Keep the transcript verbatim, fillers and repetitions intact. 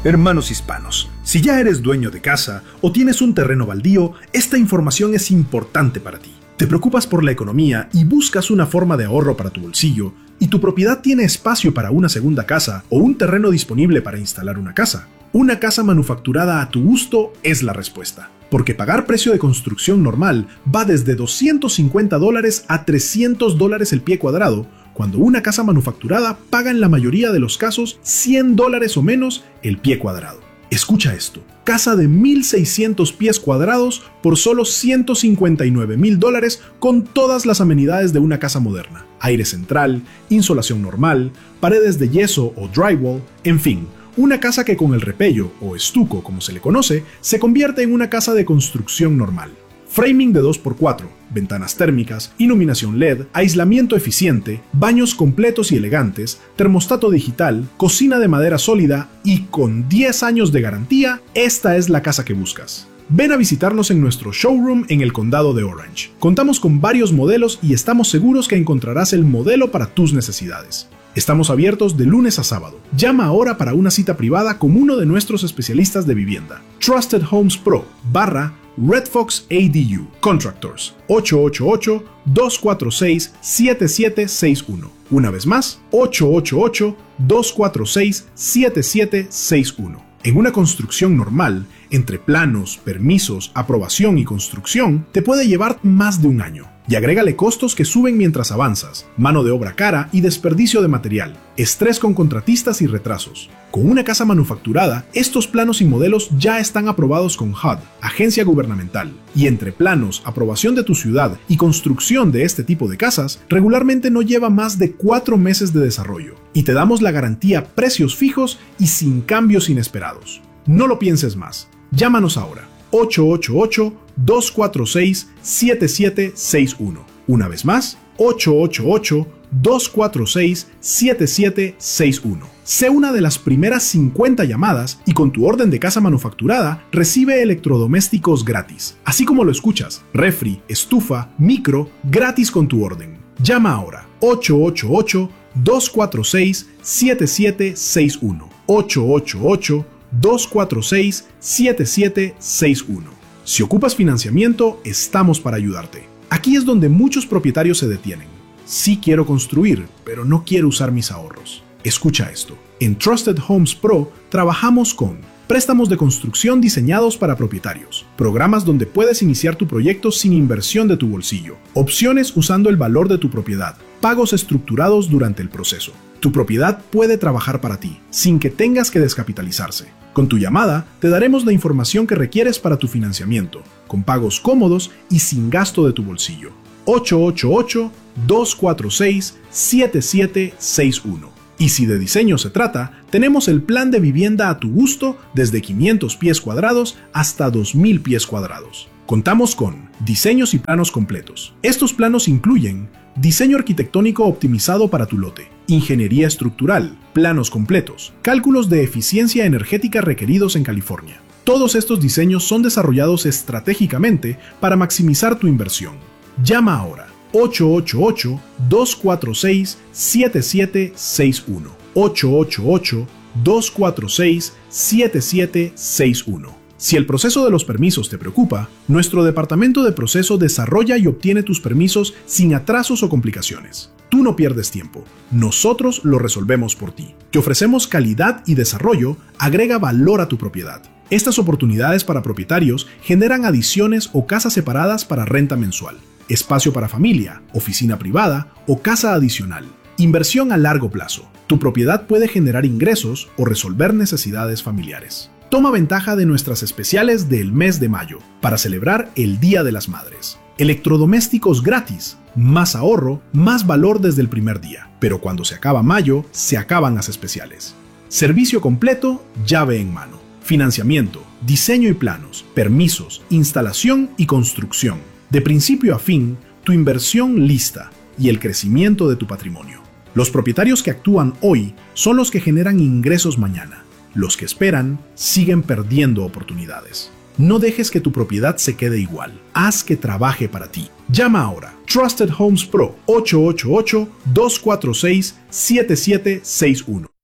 Hermanos hispanos, si ya eres dueño de casa o tienes un terreno baldío, esta información es importante para ti. Te preocupas por la economía y buscas una forma de ahorro para tu bolsillo, y tu propiedad tiene espacio para una segunda casa o un terreno disponible para instalar una casa. Una casa manufacturada a tu gusto es la respuesta, porque pagar precio de construcción normal va desde doscientos cincuenta dólares a trescientos dólares el pie cuadrado, cuando una casa manufacturada paga en la mayoría de los casos cien dólares o menos el pie cuadrado. Escucha esto, casa de mil seiscientos pies cuadrados por solo ciento cincuenta y nueve mil dólares con todas las amenidades de una casa moderna. Aire central, insolación normal, paredes de yeso o drywall, en fin, una casa que con el repello, o estuco como se le conoce, se convierte en una casa de construcción normal. Framing de dos por cuatro, ventanas térmicas, iluminación L E D, aislamiento eficiente, baños completos y elegantes, termostato digital, cocina de madera sólida y con diez años de garantía, esta es la casa que buscas. Ven a visitarnos en nuestro showroom en el condado de Orange. Contamos con varios modelos y estamos seguros que encontrarás el modelo para tus necesidades. Estamos abiertos de lunes a sábado. Llama ahora para una cita privada con uno de nuestros especialistas de vivienda. Trusted Homes Pro barra Red Fox A D U Contractors ocho ocho ocho, dos cuatro seis, siete siete seis uno. Una vez más, ocho ocho ocho, dos cuatro seis, siete siete seis uno. En una construcción normal, entre planos, permisos, aprobación y construcción, te puede llevar más de un año. Y agrégale costos que suben mientras avanzas, mano de obra cara y desperdicio de material, estrés con contratistas y retrasos. Con una casa manufacturada, estos planos y modelos ya están aprobados con H U D, agencia gubernamental. Y entre planos, aprobación de tu ciudad y construcción de este tipo de casas, regularmente no lleva más de cuatro meses de desarrollo. Y te damos la garantía precios fijos y sin cambios inesperados. No lo pienses más. Llámanos ahora. ocho ocho ocho, dos cuatro seis, siete siete seis uno. Una vez más, ocho ocho ocho, dos cuatro seis, siete siete seis uno. Sé una de las primeras cincuenta llamadas y con tu orden de casa manufacturada recibe electrodomésticos gratis. Así como lo escuchas, refri, estufa, micro, gratis con tu orden. Llama ahora, ocho ocho ocho, dos cuatro seis, siete siete seis uno. ocho ocho ocho, dos cuatro seis, siete siete seis uno. Si ocupas financiamiento, estamos para ayudarte. Aquí es donde muchos propietarios se detienen. Sí quiero construir, pero no quiero usar mis ahorros. Escucha esto. En Trusted Homes Pro trabajamos con préstamos de construcción diseñados para propietarios, programas donde puedes iniciar tu proyecto sin inversión de tu bolsillo, opciones usando el valor de tu propiedad, pagos estructurados durante el proceso. Tu propiedad puede trabajar para ti, sin que tengas que descapitalizarse. Con tu llamada, te daremos la información que requieres para tu financiamiento, con pagos cómodos y sin gasto de tu bolsillo. ocho ocho ocho, dos cuatro seis, siete siete seis uno. Y si de diseño se trata, tenemos el plan de vivienda a tu gusto desde quinientos pies cuadrados hasta dos mil pies cuadrados. Contamos con diseños y planos completos. Estos planos incluyen diseño arquitectónico optimizado para tu lote, ingeniería estructural, planos completos, cálculos de eficiencia energética requeridos en California. Todos estos diseños son desarrollados estratégicamente para maximizar tu inversión. Llama ahora. ocho ocho ocho, dos cuatro seis, siete siete seis uno. ocho ocho ocho, dos cuatro seis, siete siete seis uno. Si el proceso de los permisos te preocupa, nuestro departamento de proceso desarrolla y obtiene tus permisos sin atrasos o complicaciones. Tú no pierdes tiempo, nosotros lo resolvemos por ti. Te ofrecemos calidad y desarrollo, agrega valor a tu propiedad. Estas oportunidades para propietarios generan adiciones o casas separadas para renta mensual, espacio para familia, oficina privada o casa adicional. Inversión a largo plazo. Tu propiedad puede generar ingresos o resolver necesidades familiares. Toma ventaja de nuestras especiales del mes de mayo para celebrar el Día de las Madres. Electrodomésticos gratis, más ahorro, más valor desde el primer día. Pero cuando se acaba mayo, se acaban las especiales. Servicio completo, llave en mano. Financiamiento, diseño y planos, permisos, instalación y construcción. De principio a fin, tu inversión lista y el crecimiento de tu patrimonio. Los propietarios que actúan hoy son los que generan ingresos mañana. Los que esperan siguen perdiendo oportunidades. No dejes que tu propiedad se quede igual. Haz que trabaje para ti. Llama ahora. Trusted Homes Pro ocho ocho ocho, dos cuatro seis, siete siete seis uno.